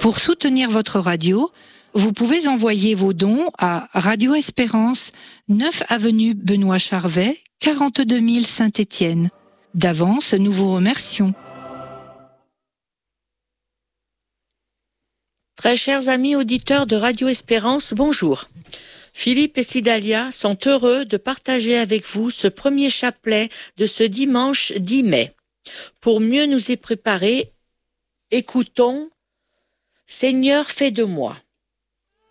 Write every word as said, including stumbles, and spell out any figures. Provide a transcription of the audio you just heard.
Pour soutenir votre radio, vous pouvez envoyer vos dons à Radio Espérance, neuf avenue Benoît Charvet, quarante-deux mille Saint-Étienne. D'avance, nous vous remercions. Très chers amis auditeurs de Radio Espérance, bonjour. Philippe et Sidalia sont heureux de partager avec vous ce premier chapelet de ce dimanche dix mai. Pour mieux nous y préparer, écoutons « Seigneur, fais de moi ».